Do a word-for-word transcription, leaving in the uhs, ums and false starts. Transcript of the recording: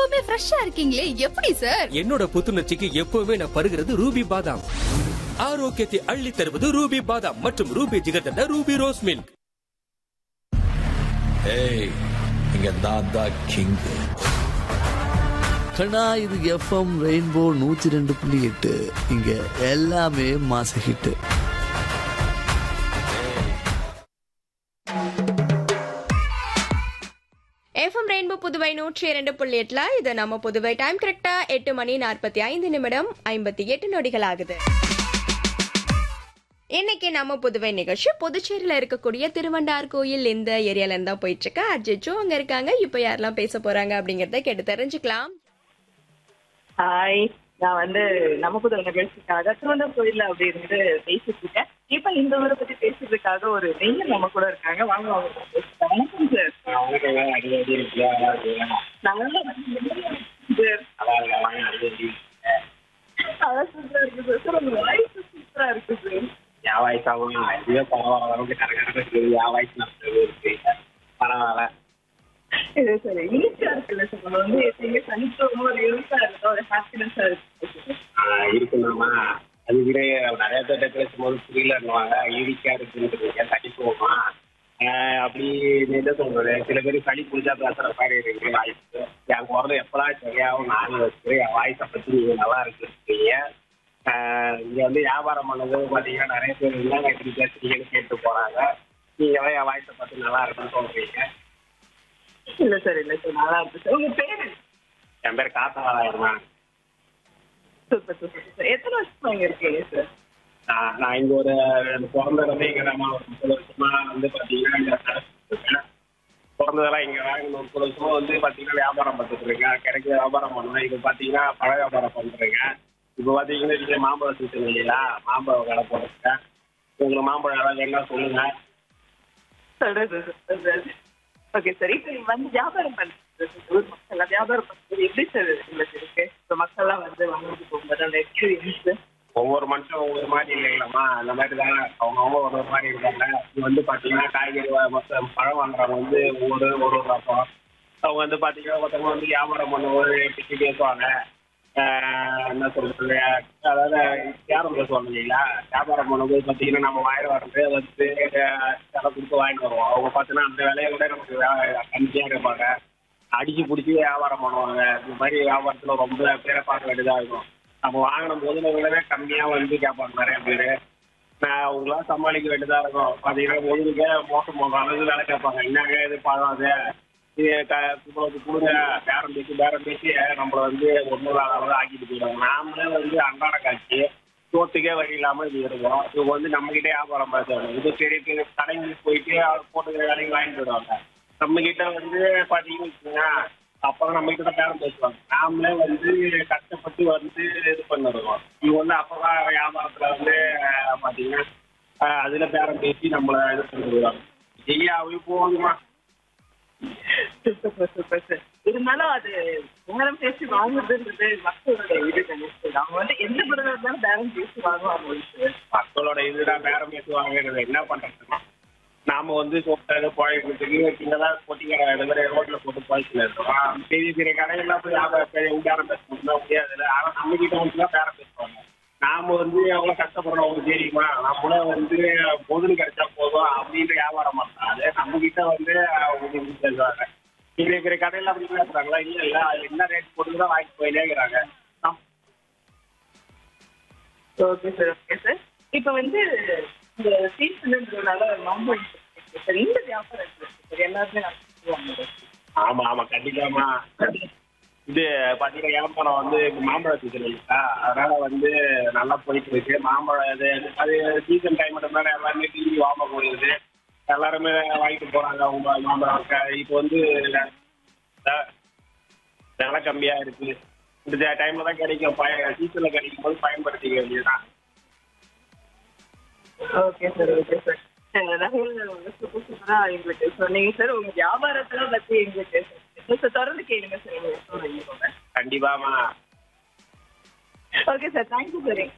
எப்பவுமே ஃப்ரெஷ்ஷா இருக்கீங்களே, எப்படி சார்? என்னோட புத்துணர்ச்சிக்கு எப்பவுமே நான் பருகிறது ரூபி பாதாம். ஆரோக்கியத்தை அள்ளி தருவது ரூபி பாதாம் மற்றும் Ruby jigarthanda Ruby rose milk. ஏய், இங்க நான் தான் கிங். கண்ணா, இது எஃப்எம் ரெயின்போ நூத்தி ரெண்டு புள்ளி எட்டு. இங்க எல்லாமே மாச ஹிட். எஃப்எம் ரெயின்போ புதுவை நூற்றி இரண்டு புள்ளி எட்டுல இது நம்ம புதுவை டைம் கரெக்டா எட்டு மணி நாற்பத்தி ஐந்து நிமிடம் ஐம்பத்தி எட்டு நொடிகள் ஆகுது. இன்னைக்கு நம்ம புதுவை நிகழ்ச்சி புதுச்சேரியில இருக்கக்கூடிய திருவண்டார் கோயில் இந்த ஏரியால இருந்தா போயிட்டு இருக்க. அஜிஜோ அங்க இருக்காங்க. இப்ப யாரெல்லாம் பேச போறாங்க அப்படிங்கறத கேட்டு தெரிஞ்சுக்கலாம். ஹாய், நான் வந்து நம்ம புதுவை நிகழ்ச்சிக்காக திருவண்டார் கோயில்ல அப்படி இருந்து பேசிட்டு இருக்கேன். இப்ப இந்த ஊரை பத்தி பேசுறதுக்காக ஒரு நெய்யர் நம்ம கூட இருக்காங்க. வாங்க வாங்க. வணக்கம் சார். அதான் சூப்பரா இருக்கு சார். சார் உங்க வாய்ஸ் சூப்பரா இருக்கு சார். என் வயசாகும் இதுவே பரவாயில்ல, ரொம்ப கரெக்டாக இருக்குது. என் வயசு நமக்கு இருக்கு, பரவாயில்ல. இது சரி, யூனிக்கா இருக்குல்ல சார். நம்ம வந்து எப்பயுமே தனித்துவமா ஒரு யூனிக்கா இருக்கா, ஒரு ஹாப்பினஸா இருக்கு இருக்குமாமா. அது கூட நிறைய பேர்ட்ட பேசும்போது புரியலன்னுவாங்க. யூனிக்கா இருக்குன்னு தனித்துவமா அப்படி என்ன சொல்றது, சில பேர் சளி பிடிச்சா பேசுற மாதிரி இருக்கு வாய்ஸ். என் குரல் எப்பதான் சரியாகும் நானும் வச்சு என் வாய்ஸை பத்தி நீங்க நல்லா இருக்குங்க. இங்க வந்து வியாபாரம் பண்ணது பாத்தீங்கன்னா நிறைய பேர் இருந்தாங்க, எப்படி பேசுறீங்கன்னு கேட்டு போறாங்க. நீங்க என் வாய்ஸை பார்த்து நல்லா இருக்குன்னு சொல்றீங்க. இல்ல சார், இல்ல சார், நல்லா இருக்கு சார். உங்க பேரு? என் பேர் காத்தவாளாயிருமா. Super super sir. எத்தனை வருஷமா இங்க இருக்கீங்க சார்? நான் இங்க ஒரு பிறந்ததுமே இங்க நம்ம ஒரு முப்பது வருஷமா வந்து பாத்தீங்கன்னா இங்க இருக்கேன். பிறந்ததெல்லாம் இங்க ஒரு முப்பது வருஷமா வந்து பாத்தீங்கன்னா வியாபாரம் பார்த்துட்டு இருக்கேன். கிடைக்க வியாபாரம் பண்ணுவேன். இப்ப பாத்தீங்கன்னா பழ வியாபாரம் பண்றேங்க. இப்ப பாத்தீங்கன்னா இங்க மாம்பழம் சீசன் இல்லையா, மாம்பழம் கடை போட்டுருக்கேன். உங்களுக்கு மாம்பழம் ஏதாவது வேணா சொல்லுங்க. Okay sir. இப்ப நீங்க வந்து வியாபாரம் பண்றது மக்கள் வியாபாரம் பண்றது எப்படி சார் உங்களுக்கு இருக்கு? இப்ப மக்கள் எல்லாம் வந்து வாங்கிட்டு போகும்போது அந்த எக்ஸ்பீரியன்ஸ் ஒவ்வொரு மனுஷன் ஒவ்வொரு மாதிரி இல்லைங்களாம்மா, அந்த மாதிரி தான் அவங்கவுங்க ஒரு ஒரு மாதிரி இருக்காங்க. இது வந்து பாத்தீங்கன்னா காய்கறி மொத்தம் பழம் வாங்குறவங்க வந்து ஒவ்வொரு ஒரு ஒரு ரகம். அவங்க வந்து பாத்தீங்கன்னா ஒருத்தவங்க வந்து வியாபாரம் பண்ணும்போது பிச்சு பேசுவாங்க. என்ன சொல்றது, அதாவது யாரும் பேசுவாங்க இல்லைங்களா. வியாபாரம் பண்ணும்போது பாத்தீங்கன்னா நம்ம வாயில வர்றது வந்து சில கொடுத்து வாங்கிட்டு வருவோம். அவங்க பார்த்தீங்கன்னா அந்த வேலையை விட நமக்கு கம்மியா இருப்பாங்க. அடிச்சு பிடிச்சி வியாபாரம் பண்ணுவாங்க. இந்த மாதிரி வியாபாரத்துல ரொம்ப பேரை பார்க்க வேண்டியதா இருக்கும். நம்ம வாங்கின முதல்ல விடவே கம்மியா வந்து கேட்பாங்க நிறைய பேரு. நான் அவங்களாம் சமாளிக்க வேண்டியதா இருக்கும். பாத்தீங்கன்னா ஒழுங்குக்கே மோசம் போக அளவு வேலை கேட்பாங்க. என்னங்க இது பழம் அது இது உங்களுக்கு கொடுங்க, பேரம் பேசி பேரம் பேசி நம்மளை வந்து ஒன்னொரு அளவு ஆக்கிட்டு போயிடுவாங்க. நாமளே வந்து அன்றாட காட்சி சோத்துக்கே வழி இல்லாம இது இருக்கும். இவங்க வந்து நம்ம கிட்டே வியாபாரம் பேசுவாங்க. இது பெரிய பெரிய கடைங்களுக்கு போயிட்டு போட்டுக்கிற வேலைக்கு வாங்கிட்டு போயிடுவாங்க. நம்ம கிட்ட வந்து பாத்தீங்கன்னு வச்சுக்கோங்க, அப்புறம் நம்ம கிட்ட பேரம் பேசுவாங்க. நாமளே வந்து கஷ்டப்பட்டு வந்து இது பண்ணிருக்கோம். இவங்க வந்து அப்பதான் வியாபாரத்துல வந்து பாத்தீங்கன்னா அதுல பேரம் பேசி நம்மள இது பண்ணிடுவாங்க. ஐயாவே போகுதுமா. Super super sir. இருந்தாலும் அது பேரம் பேசி வாங்குறதுன்றது மக்களோட இது தானே சார். அவங்க வந்து எந்த பொருளாக இருந்தாலும் பேரம் பேசி வாங்குவாங்க சார். மக்களோட இதுதான் பேரம் பேசி வாங்குறது. என்ன பண்றதுன்னா நாம வந்து சொத்தை குழந்தைக்கு சின்னதான் போட்டிக்கிற இடத்துல ரோட்ல போட்டு குழந்தைல இருக்கோம். பெரிய பெரிய கடைகள்லாம் போய் பெரிய பேரம் பேச முடியாது. ஆனா நம்ம கிட்ட வந்து தான் பேரம் பேசுவாங்க. நாம வந்து எவ்வளவு கஷ்டப்படுறோம் அவங்களுக்கு தெரியுமா. நம்மள வந்து பொருள் கிடைச்சா போதும் அப்படின்ற வியாபாரம் பண்றாங்க. நம்ம கிட்ட வந்து அவங்க பேசுவாங்க. பெரிய பெரிய கடையில அப்படி பேசுறாங்களா? இல்ல இல்ல, அது என்ன ரேட் போட்டுதான் வாங்கிட்டு போயிட்டே இருக்கிறாங்க. Okay sir, okay sir. இப்ப வந்து இந்த சீசன்ன்றதுனால மாம்பழம் சார் இந்த வியாபாரம் சார் எல்லாருமே நடத்துவாங்க. ஆமா ஆமா கண்டிப்பாமா. இது பாத்தீங்கன்னா வியாபாரம் வந்து மாம்பழம் சீசன் இல்லைங்களா, அதனால வந்து நல்லா போயிட்டு இருக்கு. மாம்பழம் இது அது சீசன் டைம் மட்டும்தானே எல்லாருமே டிவி வாங்க போயிடுது. எல்லாருமே வாங்கிட்டு போறாங்க அவங்க மாம்பழம். இப்போ வந்து விலை கம்மியா இருக்கு. இந்த டைம்ல தான் கிடைக்கும். பய சீசன்ல கிடைக்கும் போது பயன்படுத்திக்க வேண்டியதுதான். Okay sir, okay sir. Super சூப்பரா எங்களுக்கு சொன்னீங்க சார். உங்க வியாபாரத்துல பத்தி எங்களுக்கு தொடர்ந்து கேளுங்க sir. கண்டிப்பாமா. Okay sir, thank you sir.